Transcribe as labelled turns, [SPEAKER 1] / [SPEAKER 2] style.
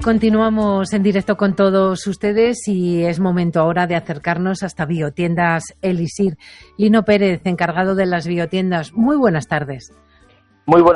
[SPEAKER 1] Continuamos en directo con todos ustedes y es momento ahora de acercarnos hasta Biotiendas Elixir. Lino Pérez, encargado de las biotiendas. Muy buenas tardes.
[SPEAKER 2] Muy buenas